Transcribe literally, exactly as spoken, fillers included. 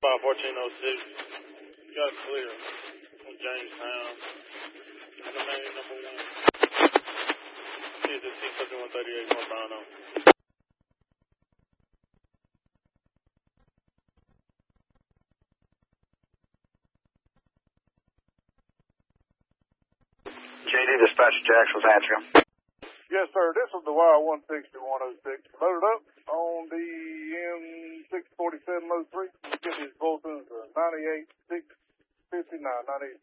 five fourteen oh six. You got clear from Jamestown. And the main number one. It's six seventy-one thirty-eight northbound on. J D Dispatch Jackson's answering. Yes, sir. This is the Y one sixty-one oh six. Loaded up on the M six forty-seven oh three. Get these Boltons uh, ninety-eight six fifty-nine, ninety-eight.